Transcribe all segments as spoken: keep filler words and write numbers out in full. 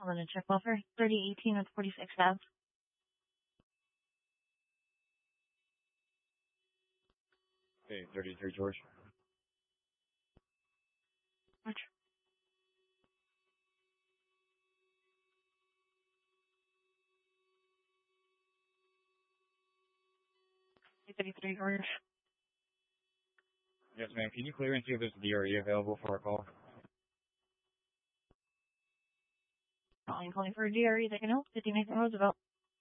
Hold on and check welfare. thirty eighteen with forty-six Ave. Okay, thirty-three George. Which? thirty-three George. Yes, ma'am. Can you clear and see if there's a D R E available for our call? I'm calling for a D R E that can help. fifty Nathan Roosevelt.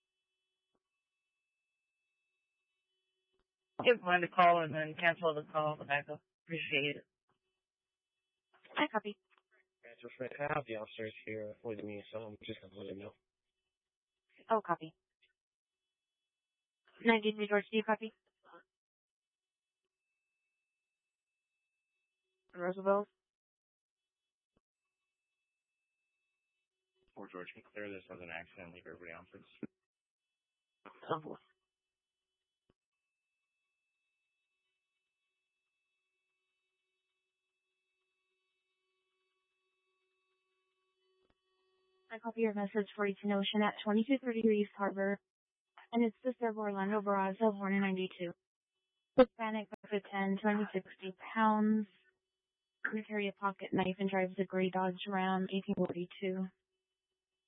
Give one to call and then cancel the call the backup. Appreciate it. I copy. Just right. I have the officers here for the me, so I'm just going to let them know. Oh, copy. ninety-three George, do you copy? Roosevelt. four George, can you clear this as an accident? Leave everybody on, please. Oh, boy. I copy your message for Eastern Ocean at twenty-two thirty-three East Harbor, and it's the server Orlando Barraza, born in ninety-two. Hispanic, five ten, two hundred sixty pounds, carry a pocket knife and drives a gray Dodge Ram eighteen forty-two.